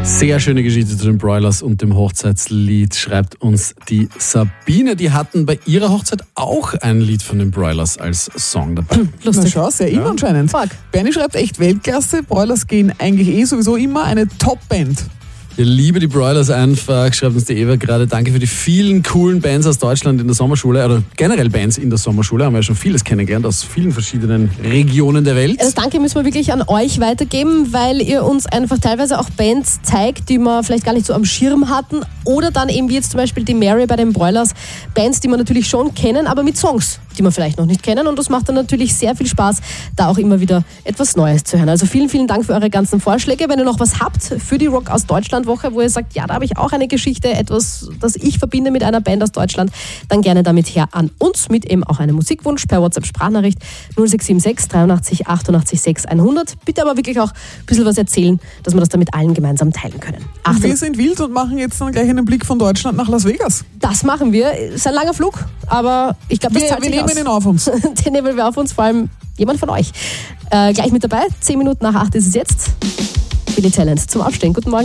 Sehr schöne Geschichte zu den Broilers und dem Hochzeitslied, schreibt uns die Sabine. Die hatten bei ihrer Hochzeit auch ein Lied von den Broilers als Song dabei. Lustig. Na schau, sehr immer anscheinend. Marc. Bernie schreibt echt Weltklasse. Broilers gehen eigentlich sowieso immer eine Top-Band. Ich liebe die Broilers einfach, schreibt uns die Eva gerade. Danke für die vielen coolen Bands aus Deutschland in der Sommerschule, oder generell Bands in der Sommerschule. Haben wir ja schon vieles kennengelernt aus vielen verschiedenen Regionen der Welt. Das Danke müssen wir wirklich an euch weitergeben, weil ihr uns einfach teilweise auch Bands zeigt, die wir vielleicht gar nicht so am Schirm hatten. Oder dann eben wie jetzt zum Beispiel die Mary bei den Broilers. Bands, die wir natürlich schon kennen, aber mit Songs, die wir vielleicht noch nicht kennen. Und das macht dann natürlich sehr viel Spaß, da auch immer wieder etwas Neues zu hören. Also vielen, vielen Dank für eure ganzen Vorschläge. Wenn ihr noch was habt für die Rock aus Deutschland Woche, wo ihr sagt, ja, da habe ich auch eine Geschichte, etwas, das ich verbinde mit einer Band aus Deutschland, dann gerne damit her an uns mit eben auch einem Musikwunsch per WhatsApp-Sprachnachricht 0676 83 88 6 100. Bitte aber wirklich auch ein bisschen was erzählen, dass wir das dann mit allen gemeinsam teilen können. Und wir sind wild und machen jetzt dann gleich einen Blick von Deutschland nach Las Vegas. Das machen wir. Ist ein langer Flug, aber ich glaube, das zahlt Wir sich nehmen aus. ihn auf uns. Den nehmen wir auf uns, vor allem jemand von euch. Gleich mit dabei, 10 Minuten nach 8 ist es jetzt. Billy Talent zum Aufstehen. Guten Morgen.